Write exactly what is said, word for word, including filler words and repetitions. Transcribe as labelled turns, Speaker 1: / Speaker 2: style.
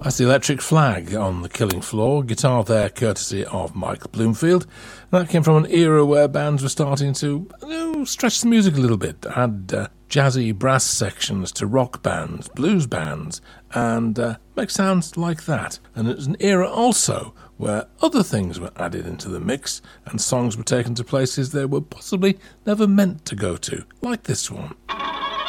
Speaker 1: That's the Electric Flag on The Killing Floor. Guitar there courtesy of Michael Bloomfield. And that came from an era where bands were starting to you know, stretch the music a little bit. Add uh, jazzy brass sections to rock bands, blues bands, and uh, make sounds like that. And it was an era also where other things were added into the mix and songs were taken to places they were possibly never meant to go to, like this one.